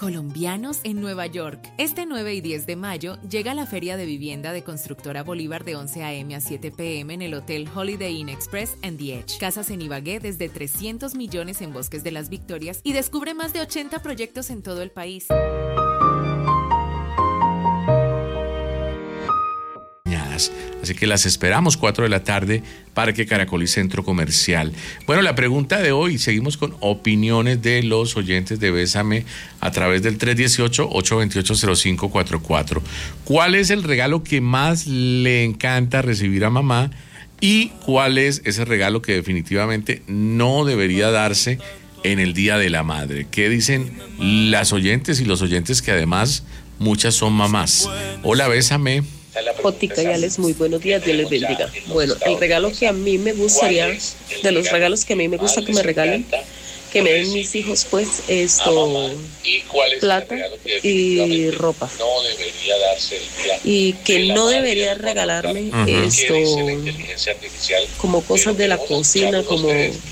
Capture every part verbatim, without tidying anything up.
Colombianos en Nueva York. Este nueve y diez de mayo llega la Feria de Vivienda de Constructora Bolívar de once a eme a siete pe eme en el Hotel Holiday Inn Express and The Edge. Casas en Ibagué desde trescientos millones en Bosques de las Victorias y descubre más de ochenta proyectos en todo el país. Así que las esperamos cuatro de la tarde, Parque Caracol y Centro Comercial. Bueno, la pregunta de hoy, seguimos con opiniones de los oyentes de Bésame a través del tres uno ocho, ocho dos ocho, cero cinco cuatro cuatro. ¿Cuál es el regalo que más le encanta recibir a mamá? ¿Y cuál es ese regalo que definitivamente no debería darse en el Día de la Madre? ¿Qué dicen las oyentes y los oyentes que además muchas son mamás? Hola, Bésame. Poticayales, muy buenos días, Dios les bendiga. Bueno, el regalo que a mí me gustaría, de los regalos que a mí me gusta que me regalen, que me den mis hijos, pues, esto, plata y ropa. Y que no debería regalarme uh-huh. esto, como cosas de la cocina, como...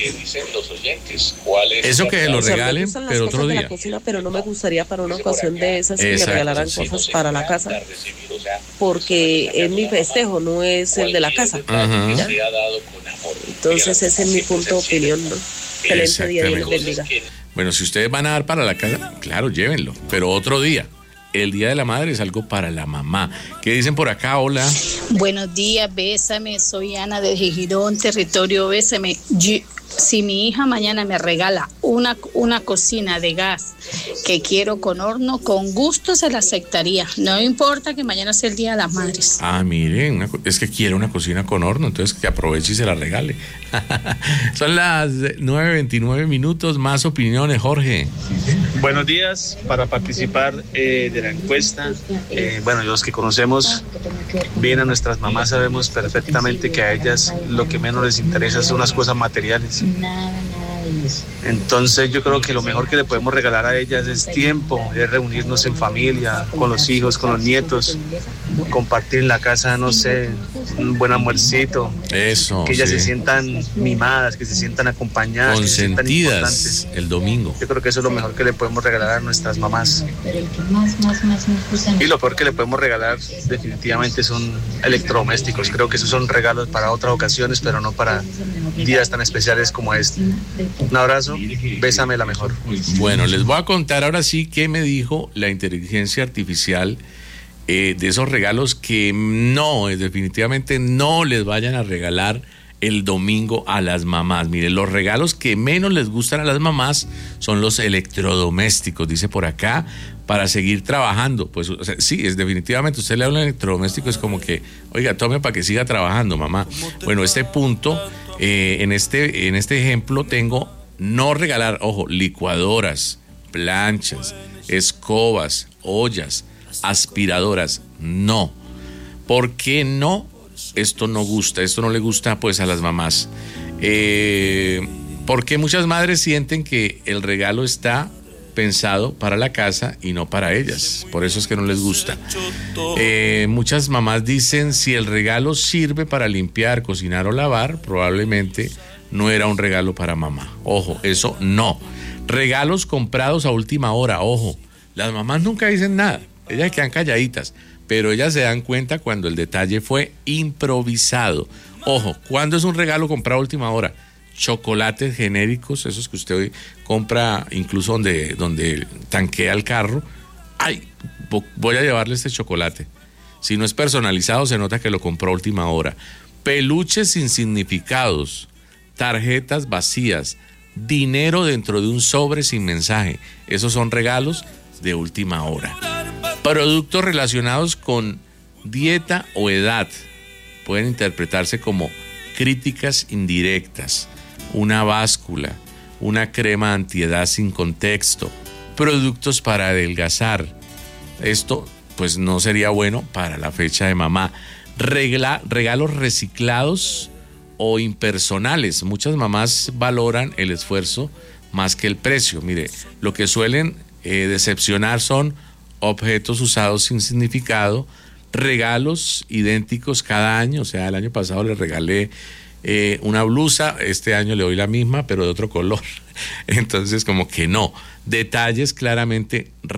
Eso que lo regalen, o sea, pero otro día. De la cocina, pero no me gustaría para una ocasión de esas que me regalaran cosas para la casa, porque es mi festejo, no es el de la casa. Uh-huh. Entonces ese es mi punto de opinión, ¿no? Excelente día, Dios les bendiga. Bueno, si ustedes van a dar para la casa, claro, llévenlo, pero otro día. El Día de la Madre es algo para la mamá. ¿Qué dicen por acá? Hola. Buenos días, Bésame. Soy Ana de Girón, territorio Bésame. Yo, si mi hija mañana me regala una, una cocina de gas que quiero con horno, con gusto se la aceptaría. No importa que mañana sea el Día de las Madres. Ah, miren, una, es que quiere una cocina con horno, entonces que aproveche y se la regale. Son las nueve veintinueve minutos, más opiniones, Jorge. Buenos días, para participar eh, de la encuesta, eh, bueno, los que conocemos bien a nuestras mamás sabemos perfectamente que a ellas lo que menos les interesa son las cosas materiales. Entonces yo creo que lo mejor que le podemos regalar a ellas es tiempo, es reunirnos en familia, con los hijos, con los nietos, compartir en la casa, no sé, un buen almuercito. Eso, que ellas sí. se sientan mimadas, que se sientan acompañadas, consentidas, que se sientan importantes. El domingo. Yo creo que eso es lo mejor que le podemos regalar a nuestras mamás. Y lo peor que le podemos regalar definitivamente son electrodomésticos. Creo que esos son regalos para otras ocasiones, pero no para días tan especiales como este. Un abrazo, bésame la mejor. Bueno, les voy a contar ahora sí qué me dijo la inteligencia artificial eh, de esos regalos que no, definitivamente no les vayan a regalar el domingo a las mamás. Miren, los regalos que menos les gustan a las mamás son los electrodomésticos, dice por acá, para seguir trabajando. Pues o sea, sí, es definitivamente, usted le habla de electrodoméstico, es como que, oiga, tome para que siga trabajando, mamá. Bueno, este punto, eh, en este, en este ejemplo tengo no regalar, ojo, licuadoras, planchas, escobas, ollas, aspiradoras, no. ¿Por qué no? Esto no gusta, esto no le gusta pues a las mamás. Eh, porque muchas madres sienten que el regalo está pensado para la casa y no para ellas, por eso es que no les gusta. Eh, muchas mamás dicen, si el regalo sirve para limpiar, cocinar o lavar, probablemente no era un regalo para mamá. Ojo, eso no. Regalos comprados a última hora, ojo, las mamás nunca dicen nada, ellas quedan calladitas, pero ellas se dan cuenta cuando el detalle fue improvisado. Ojo, ¿cuándo es un regalo comprado a última hora? Chocolates genéricos, esos que usted hoy compra incluso donde, donde tanquea el carro. Ay, voy a llevarle este chocolate. Si no es personalizado, se nota que lo compró a última hora. Peluches sin significados, tarjetas vacías, dinero dentro de un sobre sin mensaje. Esos son regalos de última hora. Productos relacionados con dieta o edad pueden interpretarse como críticas indirectas, una báscula, una crema antiedad sin contexto, productos para adelgazar. Esto pues no sería bueno para la fecha de mamá. Regla, regalos reciclados o impersonales. Muchas mamás valoran el esfuerzo más que el precio. Mire, lo que suelen eh, decepcionar son objetos usados sin significado, regalos idénticos cada año. O sea, el año pasado le regalé eh, una blusa, este año le doy la misma, pero de otro color. Entonces, como que no. Detalles claramente